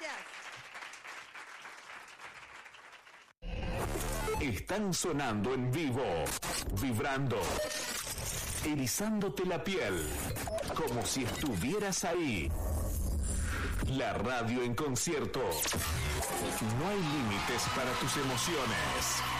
Están sonando en vivo, vibrando, erizándote la piel, como si estuvieras ahí. La radio en concierto. No hay límites para tus emociones.